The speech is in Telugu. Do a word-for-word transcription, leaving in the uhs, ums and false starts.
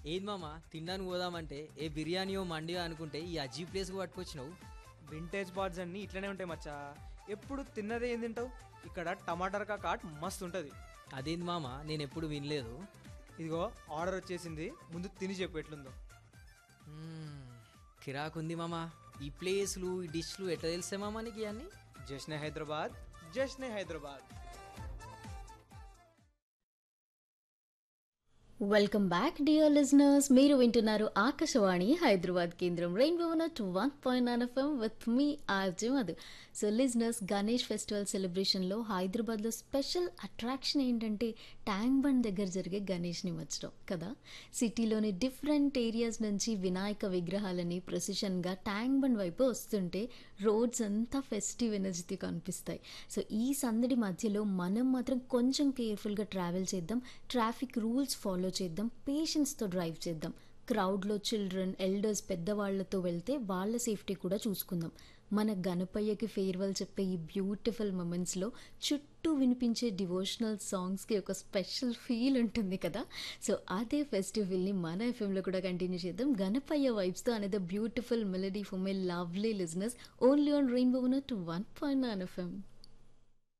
ఏది మామ తినడానికి పోదామంటే ఏ బిర్యానీయో మండియో అనుకుంటే ఈ అజీ ప్లేస్కి పట్టుకొచ్చినావు. వింటేజ్ బార్డ్స్ అన్నీ ఇట్లనే ఉంటాయి మచ్చా. ఎప్పుడు తిన్నదే ఏం తింటావు? ఇక్కడ టమాటర్ కాట్ మస్తు ఉంటుంది. అదేంది మామ నేను ఎప్పుడు వినలేదు. ఇదిగో ఆర్డర్ వచ్చేసింది, ముందు తిని చెప్పు ఎట్లుందో. మ్మ్, కిరాకుంది మామ. ఈ ప్లేస్లు ఈ డిష్లు ఎట్లా తెలిసే మామ నీకు ఇవన్నీ? జశ్నే Hyderabad, జశ్నే Hyderabad. Welcome back dear listeners. మీరు వింటున్నారు ఆకాశవాణి హైదరాబాద్ కేంద్రం rainbow nut one point nine FM with me RJ Madhu. So listeners, Ganesh festival సెలబ్రేషన్లో హైదరాబాద్లో స్పెషల్ అట్రాక్షన్ ఏంటంటే ట్యాంక్ బండ్ దగ్గర జరిగే గణేష్ నిమజ్జనం కదా. సిటీలోని డిఫరెంట్ ఏరియాస్ నుంచి వినాయక విగ్రహాలని ప్రొసిషన్గా ట్యాంక్ బండ్ వైపు వస్తుంటే రోడ్స్ అంతా ఫెస్టివ్ ఎనర్జీతో కనిపిస్తాయి. సో ఈ సందడి మధ్యలో మనం మాత్రం కొంచెం కేర్ఫుల్గా ట్రావెల్ చేద్దాం, ట్రాఫిక్ రూల్స్ ఫాలో చేద్దాం, పేషెన్స్తో డ్రైవ్ చేద్దాం. క్రౌడ్లో చిల్డ్రన్, ఎల్డర్స్, పెద్దవాళ్లతో వెళ్తే వాళ్ళ సేఫ్టీ కూడా చూసుకుందాం. మన గణపయ్యకి ఫేర్వెల్ చెప్పే ఈ బ్యూటిఫుల్ మూమెంట్స్లో చుట్టూ వినిపించే డివోషనల్ సాంగ్స్కి ఒక స్పెషల్ ఫీల్ ఉంటుంది కదా. సో అదే ఫెస్టివ్ ఫీల్ని మన ఎఫ్ఎంలో కూడా కంటిన్యూ చేద్దాం గణపయ్య వైబ్స్తో. అనేది beautiful melody for my lovely listeners only on rainbow nut one point nine FM.